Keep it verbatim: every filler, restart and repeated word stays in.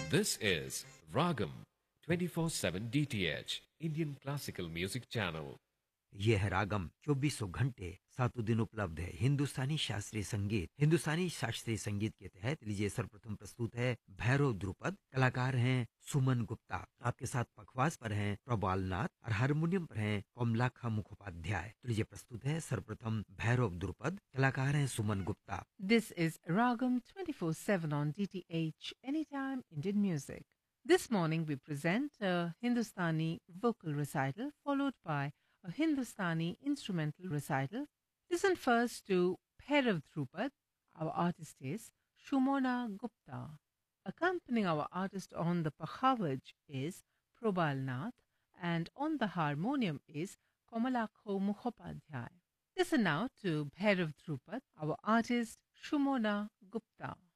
This is Ragam twenty-four seven D T H Indian Classical Music Channel. यह है रागम चौबीसों घंटे सातों दिन उपलब्ध है हिंदुस्तानी शास्त्रीय संगीत। हिंदुस्तानी शास्त्रीय संगीत के तहत लीजिए सर्वप्रथम प्रस्तुत है भैरव ध्रुपद। कलाकार हैं सुमन गुप्ता। आपके साथ पखवाज पर हैं प्रबाल नाथ और हारमोनियम पर हैं कमलाखा मुखोपाध्याय। तो लीजिए प्रस्तुत है सर्वप्रथम भैरव ध्रुपद। कलाकार हैं Suman Gupta. This is Ragam twenty-four seven on D T H, Anytime Indian Music. This morning we present a Hindustani vocal recital followed by a Hindustani instrumental recital. Listen first to Bhairav Dhrupad. Our artist is Shumona Gupta. Accompanying our artist on the pakhavaj is Probal Nath and on the harmonium is Kamalakho Mukhopadhyay. Listen now to Bhairav Dhrupad, our artist Shumona Gupta.